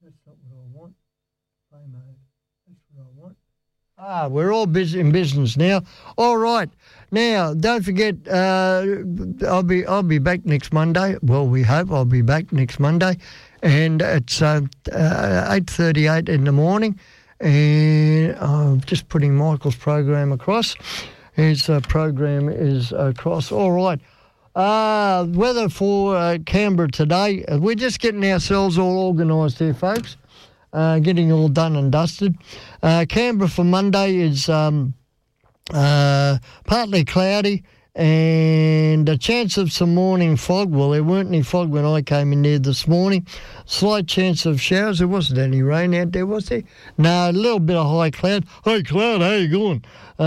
That's not what I want. Play mode. That's what I want. We're all busy in business now. All right. Now, don't forget, I'll be back next Monday. Well, we hope I'll be back next Monday. And it's 8:38 in the morning. And I'm just putting Michael's program across. His program is across. All right. Weather for Canberra today. We're just getting ourselves all organised here, folks. Getting all done and dusted. Canberra for Monday is partly cloudy and a chance of some morning fog. Well, there weren't any fog when I came in there this morning. Slight chance of showers. There wasn't any rain out there, was there? No, a little bit of high cloud. Hey, cloud, how you going?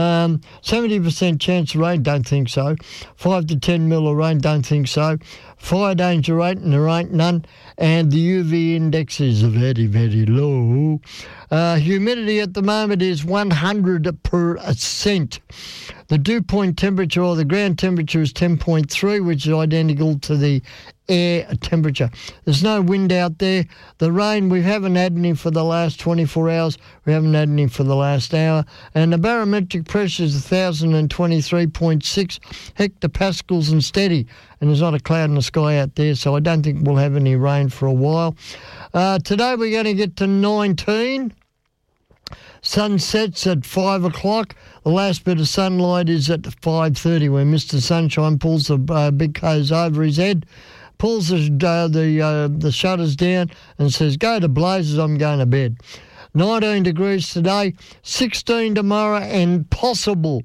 70% chance of rain, don't think so. 5 to 10 mil of rain, don't think so. Fire danger rate, and there ain't none. And the UV index is very, very low. Humidity at the moment is 100%. The dew point temperature, or the ground temperature, is 10.3, which is identical to the air temperature. There's no wind out there. The rain, we haven't had any for the last 24 hours. We haven't had any for the last hour. And the barometric pressure is 1,023.6 hectopascals and steady. And there's not a cloud in the sky out there, so I don't think we'll have any rain for a while. Today we're going to get to 19. Sun sets at 5 o'clock. The last bit of sunlight is at 5:30 when Mr. Sunshine pulls the big hose over his head, pulls the shutters down and says, "Go to blazes, I'm going to bed." 19 degrees today, 16 tomorrow, and possible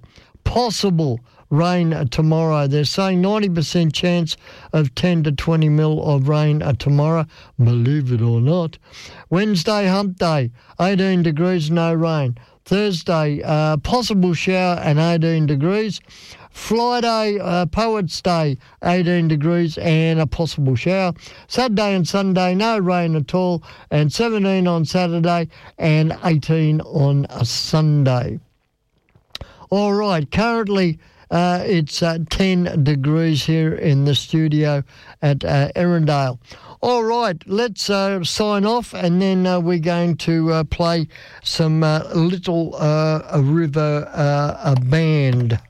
rain tomorrow. They're saying 90% chance of 10 to 20 mil of rain tomorrow, believe it or not. Wednesday, hump day, 18 degrees, no rain. Thursday, possible shower and 18 degrees. Friday, Poets' Day, 18 degrees and a possible shower. Saturday and Sunday, no rain at all, and 17 on Saturday and 18 on a Sunday. All right, currently it's 10 degrees here in the studio at Erindale. All right, let's sign off, and then we're going to play some Little River Band.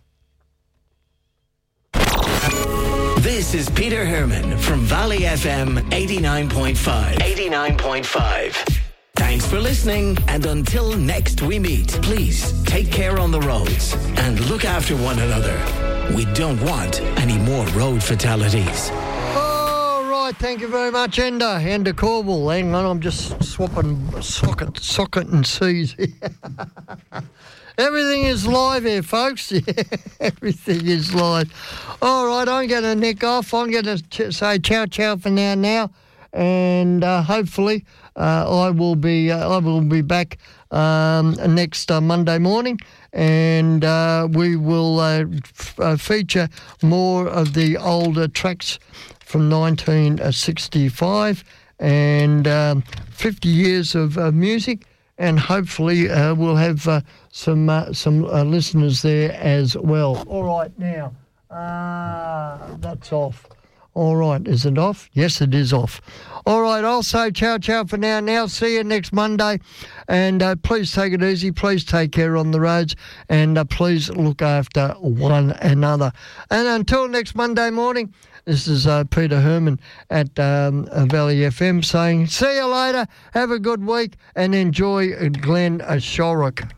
This is Peter Herman from Valley FM 89.5. 89.5. Thanks for listening, and until next we meet, please take care on the roads and look after one another. We don't want any more road fatalities. All right, thank you very much, Enda Corbell. Hang on, I'm just swapping socket and C's here. Everything is live here, folks. Yeah, everything is live. All right, I'm going to nick off. I'm going to say ciao for now, and hopefully I will be back next Monday morning, and we will feature more of the older tracks from 1965 and 50 years of music. And hopefully we'll have some listeners there as well. All right, now, that's off. All right, is it off? Yes, it is off. All right, I'll say ciao for now. Now, see you next Monday. And please take it easy. Please take care on the roads. And please look after one another. And until next Monday morning, this is Peter Herman at Valley FM saying, see you later, have a good week, and enjoy Glen Shorrock.